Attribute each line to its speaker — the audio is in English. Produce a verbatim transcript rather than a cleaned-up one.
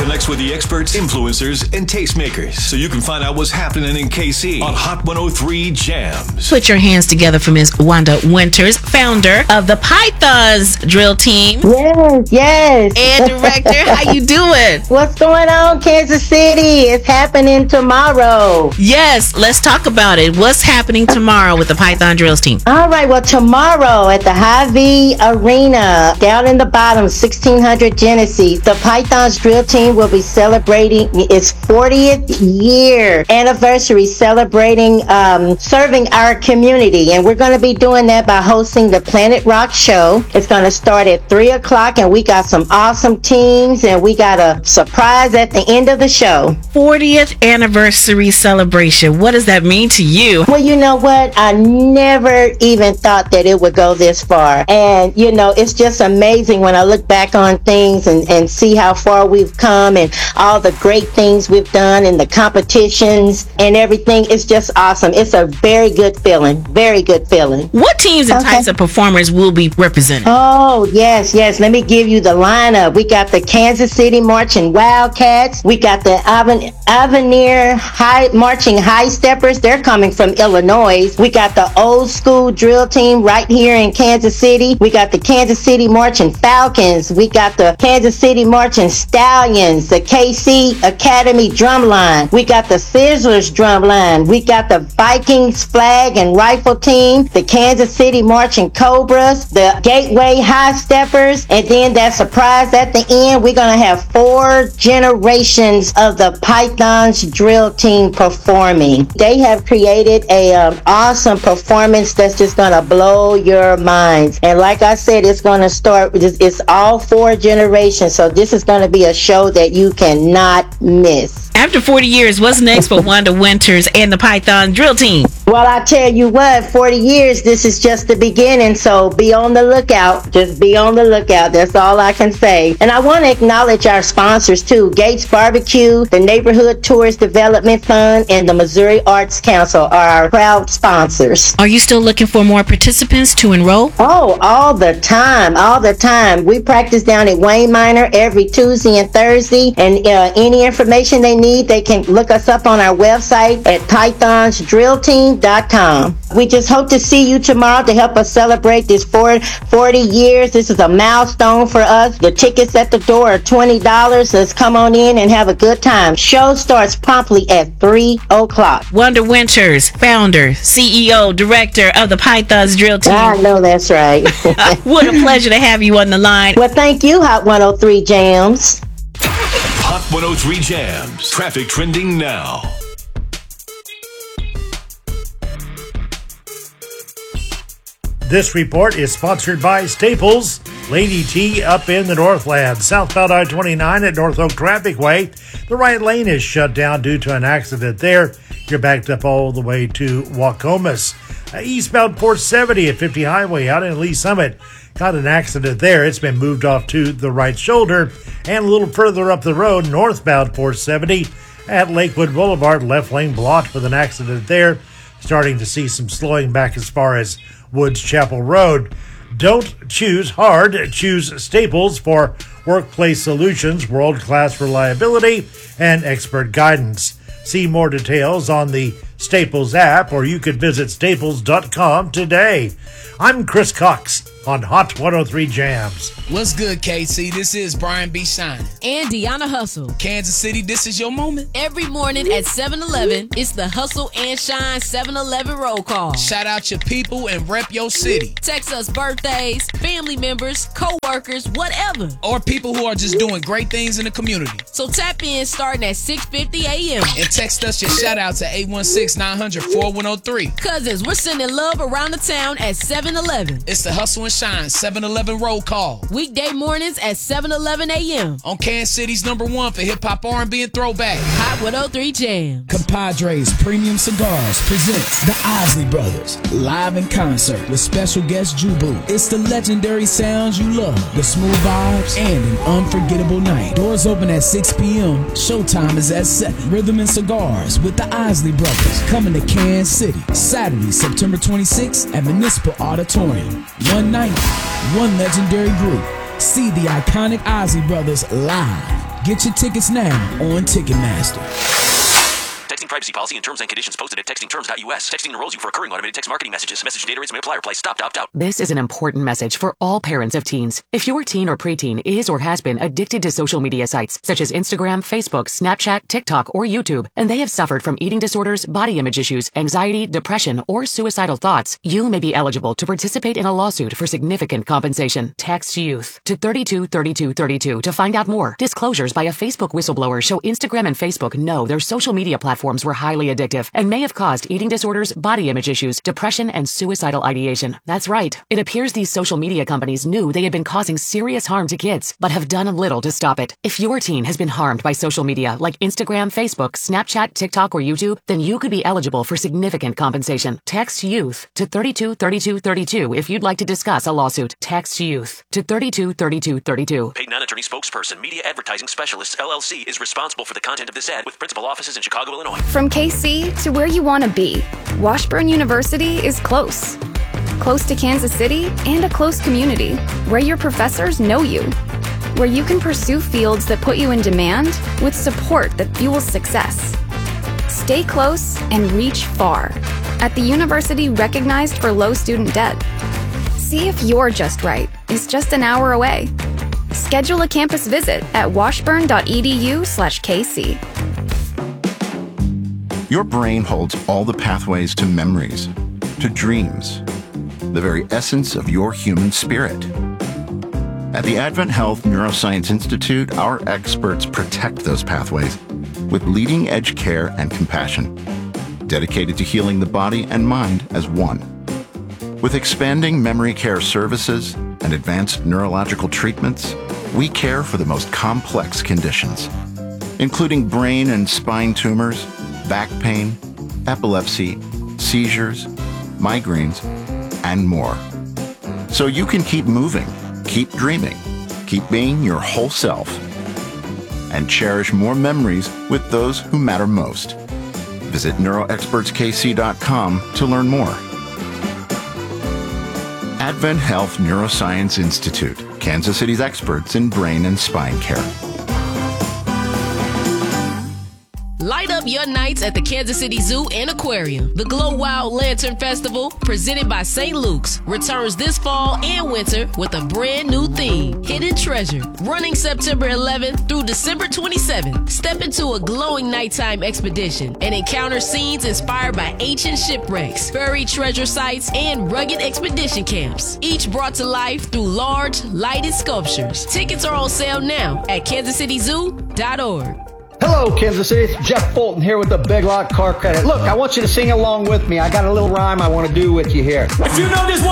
Speaker 1: connects with the experts, influencers, and tastemakers so you can find out what's happening in K C on Hot one oh three Jams.
Speaker 2: Put your hands together for Miss Wanda Winters, founder of the Pythons Drill Team.
Speaker 3: Yes, yes.
Speaker 2: And director, how you doing?
Speaker 3: What's going on, Kansas City? It's happening tomorrow.
Speaker 2: Yes, let's talk about it. What's happening tomorrow with the Python Drills Team?
Speaker 3: All right, well, tomorrow at the Hy-Vee Arena, down in the bottom, sixteen hundred Genesee, the Pythons Drill Team will be celebrating its fortieth year anniversary, celebrating um, serving our community. And we're going to be doing that by hosting the Planet Rock Show. It's going to start at three o'clock, and we got some awesome teams, and we got a surprise at the end of the show.
Speaker 2: fortieth anniversary celebration. What does that mean to you?
Speaker 3: Well, you know what? I never even thought that it would go this far. And, you know, it's just amazing when I look back on things and, and see how far we've come and all the great things we've done and the competitions and everything. It's just awesome. It's a very good feeling. Very good feeling.
Speaker 2: What teams and
Speaker 3: Okay.
Speaker 2: types of performers will be represented?
Speaker 3: Oh, yes, yes. Let me give you the lineup. We got the Kansas City Marching Wildcats. We got the Aven- Avenir High Marching High Steppers. They're coming from Illinois. We got the Old School Drill Team right here in Kansas City. We got the Kansas City Marching Falcons. We got the Kansas City Marching Stallions, the K C Academy Drumline. We got the Sizzlers Drumline. We got the Vikings Flag and Rifle Team, the Kansas City Marching Cobras, the Gateway High Steppers, and then that surprise at the end, we're going to have four generations of the Pythons Drill Team performing. They have created a um, awesome performance that's just going to blow your minds. And like I said, it's going to start, it's, it's all four generations, so this is going to be a show that you cannot miss.
Speaker 2: After forty years, what's next for Wanda Winters and the Python Drill Team?
Speaker 3: Well, I tell you what, forty years, this is just the beginning, so be on the lookout. Just be on the lookout. That's all I can say. And I want to acknowledge our sponsors, too. Gates Barbecue, the Neighborhood Tourist Development Fund, and the Missouri Arts Council are our proud sponsors.
Speaker 2: Are you still looking for more participants to enroll?
Speaker 3: Oh, all the time, all the time. We practice down at Wayne Minor every Tuesday and Thursday, and uh, any information they need, they can look us up on our website at pythons drill team dot com. We just hope to see you tomorrow to help us celebrate this forty years. This is a milestone for us. The tickets at the door are twenty dollars. Let's come on in and have a good time. Show starts promptly at three o'clock.
Speaker 2: Wanda Winters, founder, C E O, director of the Pythons Drill Team.
Speaker 3: I know that's right.
Speaker 2: What a pleasure to have you on the line.
Speaker 3: Well, thank you, Hot one oh three Jams.
Speaker 1: Hot one oh three Jams. Traffic trending now.
Speaker 4: This report is sponsored by Staples. Lady T up in the Northland. Southbound I twenty-nine at North Oak Traffic Way. The right lane is shut down due to an accident there. You're backed up all the way to Wacomas. Uh, eastbound four seventy at fifty Highway out in Lee Summit. Got an accident there. It's been moved off to the right shoulder. And a little further up the road, northbound four seventy at Lakewood Boulevard. Left lane blocked with an accident there. Starting to see some slowing back as far as Woods Chapel Road. Don't choose hard. Choose Staples for workplace solutions, world-class reliability, and expert guidance. See more details on the Staples app, or you could visit staples dot com today. I'm Chris Cox on Hot one oh three Jams.
Speaker 5: What's good, K C? This is Brian B. Shining.
Speaker 6: And Deanna Hustle.
Speaker 5: Kansas City, this is your moment.
Speaker 6: Every morning at seven eleven, it's the Hustle and Shine seven eleven roll call.
Speaker 5: Shout out your people and rep your city.
Speaker 6: Text us birthdays, family members, co-workers, whatever.
Speaker 5: Or people who are just doing great things in the community.
Speaker 6: So tap in starting at six fifty a.m.
Speaker 5: And text us your shout out to eight one six, nine hundred, four one oh three.
Speaker 6: Cousins, we're sending love around the town at seven eleven.
Speaker 5: It's the Hustle and Shine seven eleven roll call.
Speaker 6: Weekday mornings at seven eleven a.m.
Speaker 5: On Kansas City's number one for hip-hop, R and B, and throwback.
Speaker 6: Hot one oh three Jams.
Speaker 7: Compadres Premium Cigars presents the Isley Brothers live in concert with special guest Jubu. It's the legendary sounds you love, the smooth vibes, and an unforgettable night. Doors open at six p.m. Showtime is at seven. Rhythm and Cigars with the Isley Brothers coming to Kansas City Saturday, September twenty-sixth at Municipal Auditorium. One night, one legendary group. See the iconic Isley Brothers live. Get your tickets now on Ticketmaster.
Speaker 8: Texting privacy policy and terms and conditions posted at texting terms dot U S. Texting enrolls you for recurring automated text marketing messages. Message data rates may apply or apply. Stop, opt out.
Speaker 9: This is an important message for all parents of teens. If your teen or preteen is or has been addicted to social media sites such as Instagram, Facebook, Snapchat, TikTok, or YouTube, and they have suffered from eating disorders, body image issues, anxiety, depression, or suicidal thoughts, you may be eligible to participate in a lawsuit for significant compensation. Text YOUTH to thirty-two thirty-two thirty-two to find out more. Disclosures by a Facebook whistleblower show Instagram and Facebook know their social media platforms were highly addictive and may have caused eating disorders, body image issues, depression, and suicidal ideation. That's right. It appears these social media companies knew they had been causing serious harm to kids, but have done little to stop it. If your teen has been harmed by social media like Instagram, Facebook, Snapchat, TikTok, or YouTube, then you could be eligible for significant compensation. Text YOUTH to thirty-two thirty-two thirty-two if you'd like to discuss a lawsuit. Text YOUTH to thirty-two thirty-two thirty-two.
Speaker 8: Paid non-attorney spokesperson, Media Advertising Specialists, L L C, is responsible for the content of this ad with principal offices in Chicago, Illinois.
Speaker 10: From K C to where you want to be, Washburn University is close. Close to Kansas City and a close community where your professors know you. Where you can pursue fields that put you in demand with support that fuels success. Stay close and reach far. At the university recognized for low student debt. See if You're Just Right is just an hour away. Schedule a campus visit at washburn.edu slash KC.
Speaker 11: Your brain holds all the pathways to memories, to dreams, the very essence of your human spirit. At the Advent Health Neuroscience Institute, our experts protect those pathways with leading-edge care and compassion, dedicated to healing the body and mind as one. With expanding memory care services and advanced neurological treatments, we care for the most complex conditions, including brain and spine tumors, back pain, epilepsy, seizures, migraines, and more. So you can keep moving, keep dreaming, keep being your whole self, and cherish more memories with those who matter most. Visit neuro experts k c dot com to learn more. Advent Health Neuroscience Institute, Kansas City's experts in brain and spine care.
Speaker 6: Light up your nights at the Kansas City Zoo and Aquarium. The Glow Wild Lantern Festival, presented by Saint Luke's, returns this fall and winter with a brand new theme, Hidden Treasure. Running September eleventh through December twenty-seventh, step into a glowing nighttime expedition and encounter scenes inspired by ancient shipwrecks, buried treasure sites, and rugged expedition camps, each brought to life through large, lighted sculptures. Tickets are on sale now at kansas city zoo dot org.
Speaker 12: Hello, Kansas City. It's Jeff Fulton here with the Big Lock Car Credit. Look, I want you to sing along with me. I got a little rhyme I want to do with you here.
Speaker 13: If you know this one.